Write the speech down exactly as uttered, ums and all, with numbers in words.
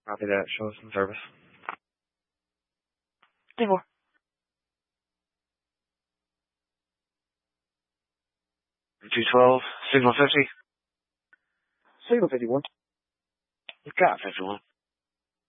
Copy that. Show us some service. ten four. two twelve, signal fifty. Signal fifty-one. We've got fifty-one.